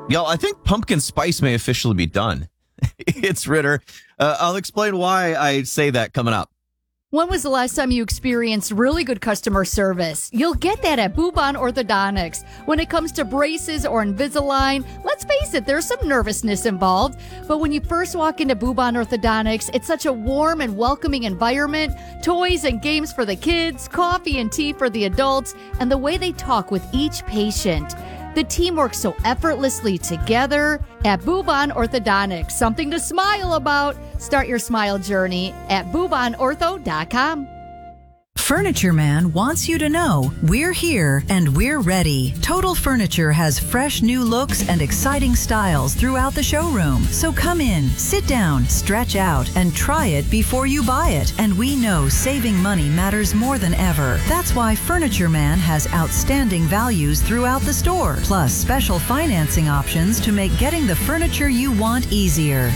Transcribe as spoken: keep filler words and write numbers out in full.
Y'all, I think pumpkin spice may officially be done. It's Ritter. Uh, I'll explain why I say that coming up. When was the last time you experienced really good customer service? You'll get that at Bubon Orthodontics. When it comes to braces or Invisalign, let's face it, there's some nervousness involved. But when you first walk into Bubon Orthodontics, it's such a warm and welcoming environment. Toys and games for the kids, coffee and tea for the adults, and the way they talk with each patient. The team works so effortlessly together at Bubon Orthodontics. Something to smile about. Start your smile journey at bubon ortho dot com. Furniture Man wants you to know we're here and we're ready. Total Furniture has fresh new looks and exciting styles throughout the showroom. So come in, sit down, stretch out, and try it before you buy it. And we know saving money matters more than ever. That's why Furniture Man has outstanding values throughout the store, plus special financing options to make getting the furniture you want easier.